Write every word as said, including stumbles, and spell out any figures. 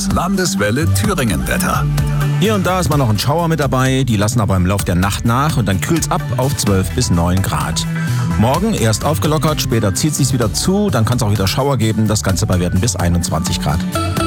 Landeswelle Thüringen-Wetter. Hier und da ist mal noch ein Schauer mit dabei, die lassen aber im Lauf der Nacht nach und dann kühlt's ab auf zwölf bis neun Grad. Morgen erst aufgelockert, später zieht sich's wieder zu, dann kann es auch wieder Schauer geben, das Ganze bei Werten bis einundzwanzig Grad.